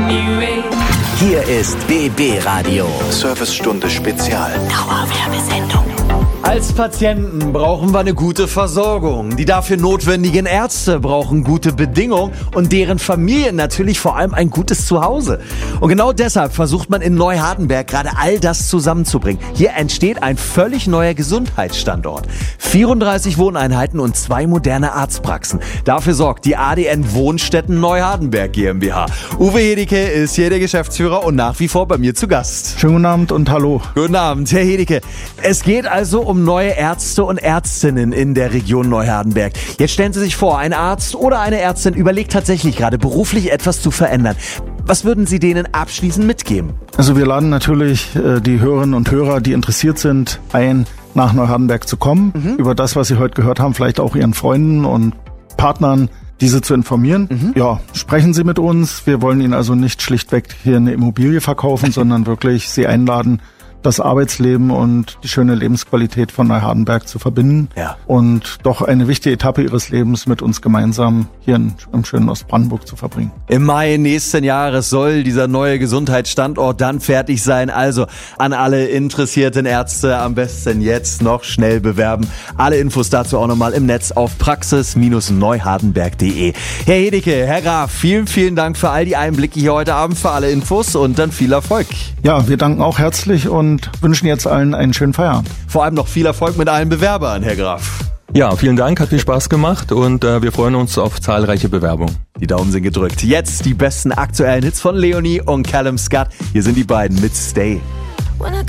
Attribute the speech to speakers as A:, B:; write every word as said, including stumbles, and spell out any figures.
A: Hier ist B B Radio.
B: Servicestunde Spezial.
A: Dauerwerbesendung.
C: Als Patienten brauchen wir eine gute Versorgung. Die dafür notwendigen Ärzte brauchen gute Bedingungen und deren Familien natürlich vor allem ein gutes Zuhause. Und genau deshalb versucht man in Neuhardenberg gerade all das zusammenzubringen. Hier entsteht ein völlig neuer Gesundheitsstandort. vierunddreißig Wohneinheiten und zwei moderne Arztpraxen. Dafür sorgt die A D N Wohnstätten Neuhardenberg GmbH. Uwe Hedicke ist hier der Geschäftsführer und nach wie vor bei mir zu Gast.
D: Schönen guten Abend und hallo.
C: Guten Abend, Herr Hedicke. Es geht also um neue Ärzte und Ärztinnen in der Region Neuhardenberg. Jetzt stellen Sie sich vor, ein Arzt oder eine Ärztin überlegt tatsächlich gerade beruflich etwas zu verändern. Was würden Sie denen abschließend mitgeben?
D: Also wir laden natürlich äh, die Hörerinnen und Hörer, die interessiert sind, ein, nach Neuhardenberg zu kommen, mhm. über das, was Sie heute gehört haben, vielleicht auch Ihren Freunden und Partnern, diese zu informieren. Mhm. Ja, sprechen Sie mit uns. Wir wollen Ihnen also nicht schlichtweg hier eine Immobilie verkaufen, sondern wirklich Sie einladen, das Arbeitsleben und die schöne Lebensqualität von Neuhardenberg zu verbinden
C: ja.
D: und doch eine wichtige Etappe ihres Lebens mit uns gemeinsam hier in, im schönen Ostbrandenburg zu verbringen.
C: Im Mai nächsten Jahres soll dieser neue Gesundheitsstandort dann fertig sein. Also an alle interessierten Ärzte am besten jetzt noch schnell bewerben. Alle Infos dazu auch nochmal im Netz auf praxis Bindestrich neuhardenberg punkt de. Herr Hedicke, Herr Graf, vielen, vielen Dank für all die Einblicke hier heute Abend, für alle Infos und dann viel Erfolg.
D: Ja, wir danken auch herzlich und und wünschen jetzt allen einen schönen Feierabend.
C: Vor allem noch viel Erfolg mit allen Bewerbern, Herr Graf.
E: Ja, vielen Dank, hat viel Spaß gemacht und äh, wir freuen uns auf zahlreiche Bewerbungen.
C: Die Daumen sind gedrückt. Jetzt die besten aktuellen Hits von Leonie und Callum Scott. Hier sind die beiden mit Stay.